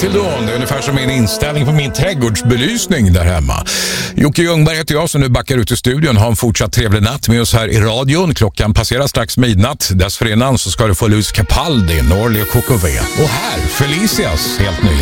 till dawn. Det är ungefär som min inställning på min trädgårdsbelysning där hemma. Jocke Ljungberg heter jag som nu backar ut i studion. Ha en fortsatt trevlig natt med oss här i radion. Klockan passerar strax midnatt. Dessförinnan så ska du få Luis Capaldi, Norli och KKV. Och här, Felicias helt nya.